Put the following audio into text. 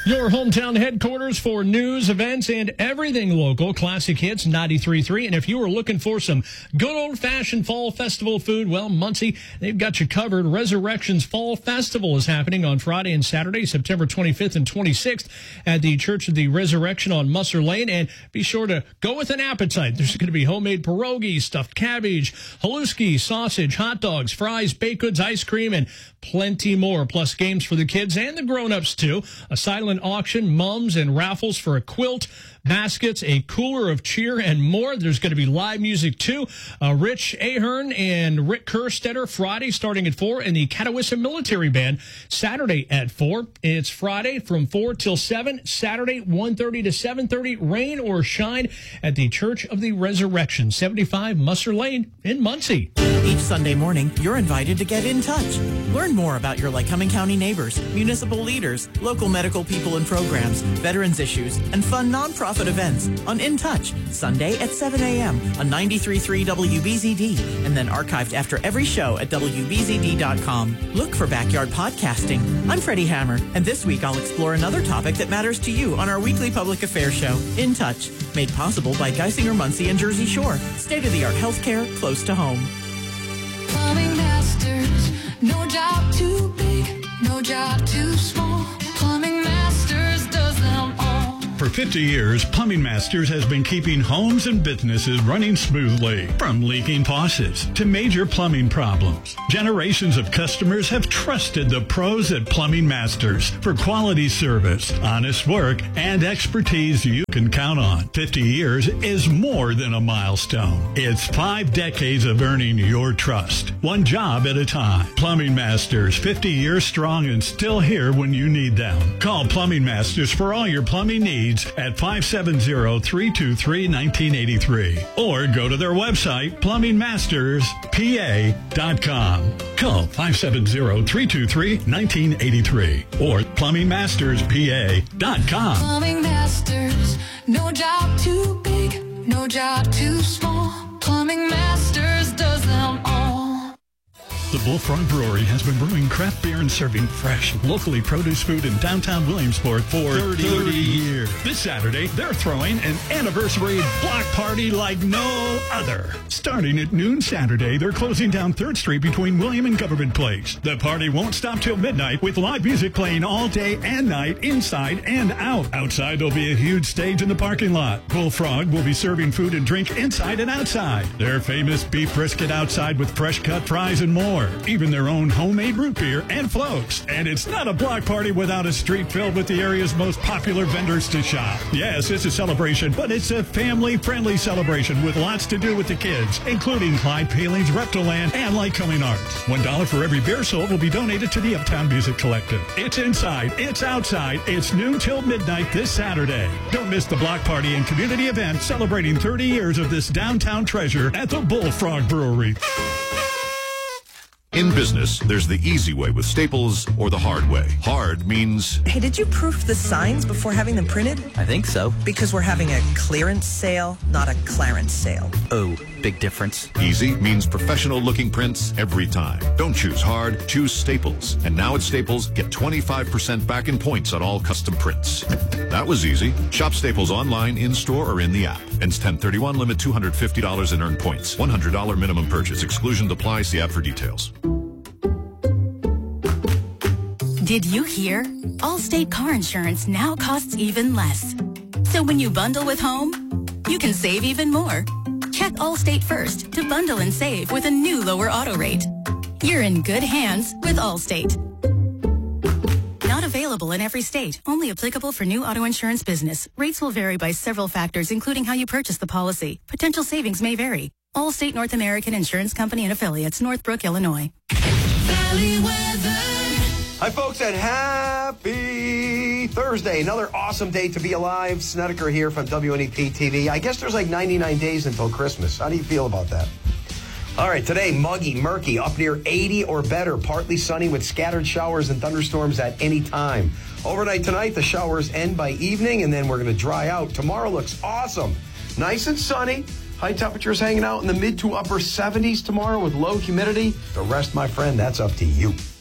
Your hometown headquarters for news, events, and everything local. Classic Hits 93.3. And if you are looking for some good old-fashioned fall festival food, well, Muncie, they've got you covered. Resurrection's Fall Festival is happening on Friday and Saturday, September 25th and 26th at the Church of the Resurrection on Musser Lane. And be sure to go with an appetite. There's going to be homemade pierogies, stuffed cabbage, haluski, sausage, hot dogs, fries, baked goods, ice cream, and plenty more. Plus games for the kids and the grown-ups, too. A silent auction, mums and raffles for a quilt, baskets, a cooler of cheer, and more. There's going to be live music, too. Rich Ahern and Rick Kerstetter Friday starting at 4, and the Catawissa Military Band Saturday at 4. It's Friday from 4 till 7, Saturday 1:30 to 7:30, rain or shine at the Church of the Resurrection, 75 Musser Lane in Muncie. Each Sunday morning, you're invited to get in touch. Learn more about your Lycoming County neighbors, municipal leaders, local medical people and programs, veterans issues, and fun nonprofit events on In Touch, Sunday at 7 a.m. on 93.3 WBZD, and then archived after every show at WBZD.com. Look for Backyard Podcasting. I'm Freddie Hammer, and this week I'll explore another topic that matters to you on our weekly public affairs show, In Touch, made possible by Geisinger, Muncie, and Jersey Shore. State-of-the-art healthcare close to home. Plumbing Masters, no job too big, no job too small. Plumbing Masters does them all. For 50 years, Plumbing Masters has been keeping homes and businesses running smoothly. From leaking faucets to major plumbing problems, generations of customers have trusted the pros at Plumbing Masters for quality service, honest work, and expertise you can count on. 50 years is more than a milestone. It's 5 decades of earning your trust, one job at a time. Plumbing Masters, 50 years strong and still here when you need them. Call Plumbing Masters for all your plumbing needs at 570-323-1983 or go to their website, plumbingmasterspa.com. Call 570-323-1983 or plumbingmasterspa.com. Plumbing Masters, no job too big, no job too small. Plumbing Masters does them all. The Bullfrog Brewery has been brewing craft beer and serving fresh, locally produced food in downtown Williamsport for 30 years. This Saturday, they're throwing an anniversary block party like no other. Starting at noon Saturday, they're closing down 3rd Street between William and Government Place. The party won't stop till midnight with live music playing all day and night, inside and out. Outside, there'll be a huge stage in the parking lot. Bullfrog will be serving food and drink inside and outside. Their famous beef brisket outside with fresh cut fries and more. Even their own homemade root beer and floats. And it's not a block party without a street filled with the area's most popular vendors to shop. Yes, it's a celebration, but it's a family-friendly celebration with lots to do with the kids, including Clyde Paling's Reptiland and Lycoming Arts. $1 for every beer sold will be donated to the Uptown Music Collective. It's inside, it's outside, it's noon till midnight this Saturday. Don't miss the block party and community event celebrating 30 years of this downtown treasure at the Bullfrog Brewery. In business, there's the easy way with Staples or the hard way. Hard means... Hey, did you proof the signs before having them printed? I think so. Because we're having a clearance sale, not a Clarence sale. Oh, big difference. Easy means professional-looking prints every time. Don't choose hard, choose Staples. And now at Staples, get 25% back in points on all custom prints. That was easy. Shop Staples online, in-store, or in the app. Ends 10/31, limit $250 in earned points. $100 minimum purchase. Exclusion applies. See app for details. Did you hear? Allstate car insurance now costs even less. So when you bundle with home, you can save even more. Check Allstate first to bundle and save with a new lower auto rate. You're in good hands with Allstate. Not available in every state. Only applicable for new auto insurance business. Rates will vary by several factors, including how you purchase the policy. Potential savings may vary. Allstate North American Insurance Company and Affiliates, Northbrook, Illinois. Valley weather. Hi, folks, and happy Thursday. Another awesome day to be alive. Snedeker here from WNEP TV. I guess there's like 99 days until Christmas. How do you feel about that? All right, today, muggy, murky, up near 80 or better. Partly sunny with scattered showers and thunderstorms at any time. Overnight tonight, the showers end by evening, and then we're going to dry out. Tomorrow looks awesome. Nice and sunny. High temperatures hanging out in the mid to upper 70s tomorrow with low humidity. The rest, my friend, that's up to you.